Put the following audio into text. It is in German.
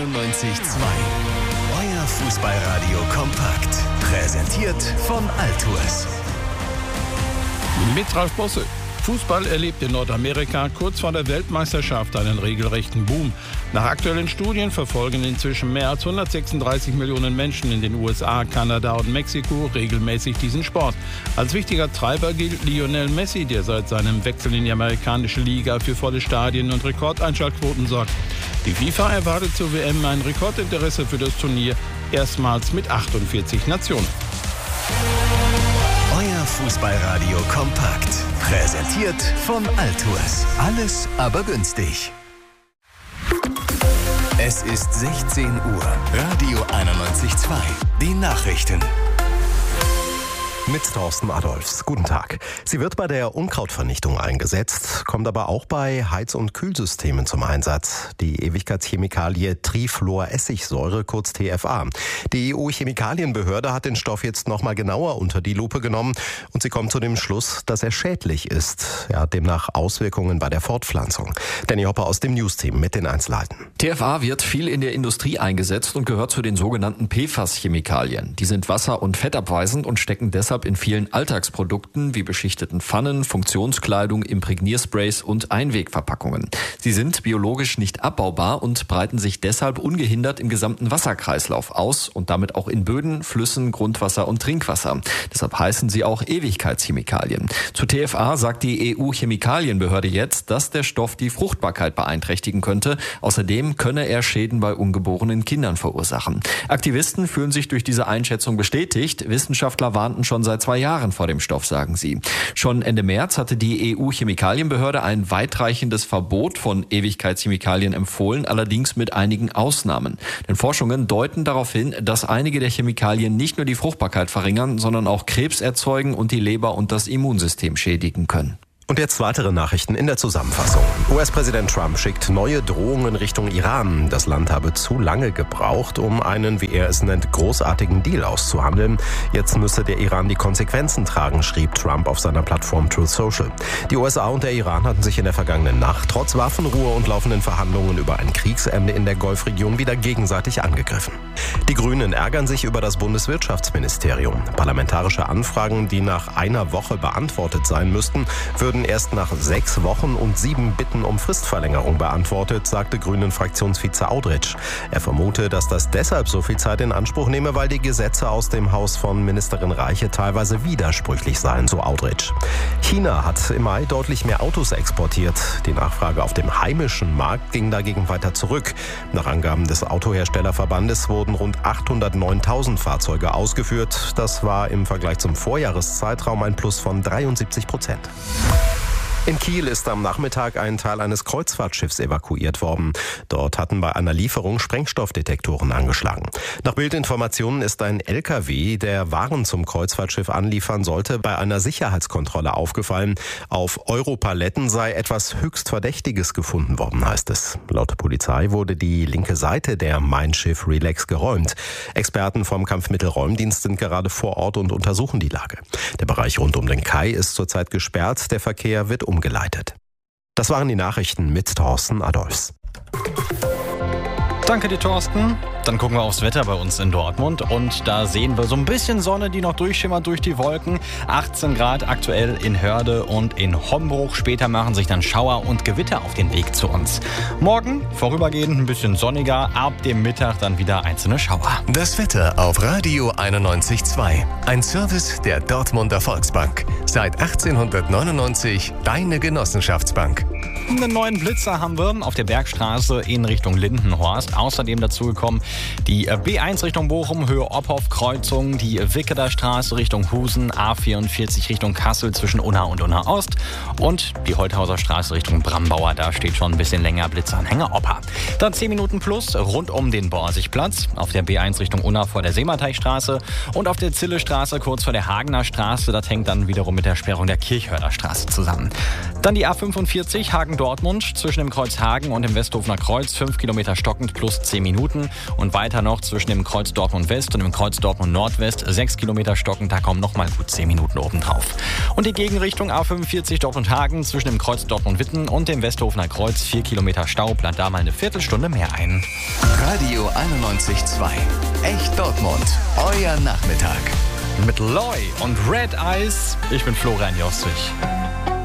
Euer Fußballradio kompakt. Präsentiert von Altours. Mit Ralf Bosse. Fußball erlebt in Nordamerika kurz vor der Weltmeisterschaft einen regelrechten Boom. Nach aktuellen Studien verfolgen inzwischen mehr als 136 Millionen Menschen in den USA, Kanada und Mexiko regelmäßig diesen Sport. Als wichtiger Treiber gilt Lionel Messi, der seit seinem Wechsel in die amerikanische Liga für volle Stadien und Rekordeinschaltquoten sorgt. Die FIFA erwartet zur WM ein Rekordinteresse für das Turnier, erstmals mit 48 Nationen. Euer Fußballradio kompakt. Präsentiert von Altours. Alles aber günstig. Es ist 16 Uhr. Radio 91.2. Die Nachrichten. Mit Thorsten Adolfs. Guten Tag. Sie wird bei der Unkrautvernichtung eingesetzt, kommt aber auch bei Heiz- und Kühlsystemen zum Einsatz. Die Ewigkeitschemikalie Trifluoressigsäure, kurz TFA. Die EU-Chemikalienbehörde hat den Stoff jetzt nochmal genauer unter die Lupe genommen und sie kommt zu dem Schluss, dass er schädlich ist. Er hat demnach Auswirkungen bei der Fortpflanzung. Danny Hopper aus dem News-Team mit den Einzelheiten. TFA wird viel in der Industrie eingesetzt und gehört zu den sogenannten PFAS-Chemikalien. Die sind wasser- und fettabweisend und stecken deshalb in vielen Alltagsprodukten wie beschichteten Pfannen, Funktionskleidung, Imprägniersprays und Einwegverpackungen. Sie sind biologisch nicht abbaubar und breiten sich deshalb ungehindert im gesamten Wasserkreislauf aus und damit auch in Böden, Flüssen, Grundwasser und Trinkwasser. Deshalb heißen sie auch Ewigkeitschemikalien. Zu TFA sagt die EU-Chemikalienbehörde jetzt, dass der Stoff die Fruchtbarkeit beeinträchtigen könnte. Außerdem könne er Schäden bei ungeborenen Kindern verursachen. Aktivisten fühlen sich durch diese Einschätzung bestätigt. Wissenschaftler warnten schon seit 2 Jahren vor dem Stoff, sagen sie. Schon Ende März hatte die EU-Chemikalienbehörde ein weitreichendes Verbot von Ewigkeitschemikalien empfohlen, allerdings mit einigen Ausnahmen. Denn Forschungen deuten darauf hin, dass einige der Chemikalien nicht nur die Fruchtbarkeit verringern, sondern auch Krebs erzeugen und die Leber und das Immunsystem schädigen können. Und jetzt weitere Nachrichten in der Zusammenfassung. US-Präsident Trump schickt neue Drohungen Richtung Iran. Das Land habe zu lange gebraucht, um einen, wie er es nennt, großartigen Deal auszuhandeln. Jetzt müsse der Iran die Konsequenzen tragen, schrieb Trump auf seiner Plattform Truth Social. Die USA und der Iran hatten sich in der vergangenen Nacht trotz Waffenruhe und laufenden Verhandlungen über ein Kriegsende in der Golfregion wieder gegenseitig angegriffen. Die Grünen ärgern sich über das Bundeswirtschaftsministerium. Parlamentarische Anfragen, die nach einer Woche beantwortet sein müssten, würden erst nach 6 Wochen und 7 Bitten um Fristverlängerung beantwortet, sagte Grünen-Fraktionsvize Audretsch. Er vermute, dass das deshalb so viel Zeit in Anspruch nehme, weil die Gesetze aus dem Haus von Ministerin Reiche teilweise widersprüchlich seien, so Audretsch. China hat im Mai deutlich mehr Autos exportiert. Die Nachfrage auf dem heimischen Markt ging dagegen weiter zurück. Nach Angaben des Autoherstellerverbandes wurden rund 809.000 Fahrzeuge ausgeführt. Das war im Vergleich zum Vorjahreszeitraum ein Plus von 73%. In Kiel ist am Nachmittag ein Teil eines Kreuzfahrtschiffs evakuiert worden. Dort hatten bei einer Lieferung Sprengstoffdetektoren angeschlagen. Nach Bildinformationen ist ein LKW, der Waren zum Kreuzfahrtschiff anliefern sollte, bei einer Sicherheitskontrolle aufgefallen. Auf Europaletten sei etwas höchst Verdächtiges gefunden worden, heißt es. Laut Polizei wurde die linke Seite der Mein Schiff Relax geräumt. Experten vom Kampfmittelräumdienst sind gerade vor Ort und untersuchen die Lage. Der Bereich rund um den Kai ist zurzeit gesperrt. Der Verkehr wird umgeleitet. Das waren die Nachrichten mit Thorsten Adolfs. Danke dir, Thorsten. Dann gucken wir aufs Wetter bei uns in Dortmund und da sehen wir so ein bisschen Sonne, die noch durchschimmert durch die Wolken. 18 Grad aktuell in Hörde und in Hombruch. Später machen sich dann Schauer und Gewitter auf den Weg zu uns. Morgen vorübergehend ein bisschen sonniger, ab dem Mittag dann wieder einzelne Schauer. Das Wetter auf Radio 91.2. Ein Service der Dortmunder Volksbank. Seit 1899 deine Genossenschaftsbank. Einen neuen Blitzer haben wir auf der Bergstraße in Richtung Lindenhorst. Außerdem dazugekommen die B1 Richtung Bochum, Höhe Ophoff-Kreuzung, die Wickeler Straße Richtung Husen, A44 Richtung Kassel zwischen Unna und Unna Ost und die Holthauser Straße Richtung Brambauer. Da steht schon ein bisschen länger Blitzanhänger Opa. Dann 10 Minuten plus rund um den Borsigplatz, auf der B1 Richtung Unna vor der Seemateichstraße und auf der Zillestraße kurz vor der Hagener Straße. Das hängt dann wiederum mit der Sperrung der Kirchhörder Straße zusammen. Dann die A45 Hagen Hagen-Dortmund zwischen dem Kreuz Hagen und dem Westhofener Kreuz 5 Kilometer stockend plus 10 Minuten. Und weiter noch zwischen dem Kreuz Dortmund West und dem Kreuz Dortmund Nordwest 6 Kilometer stockend. Da kommen nochmal gut 10 Minuten obendrauf. Und die Gegenrichtung A45 Dortmund-Hagen zwischen dem Kreuz Dortmund-Witten und dem Westhofener Kreuz 4 Kilometer Stau. Plant da mal eine Viertelstunde mehr ein. Radio 91.2. Echt Dortmund. Euer Nachmittag. Mit Loy und Red Eyes. Ich bin Florian Joswig.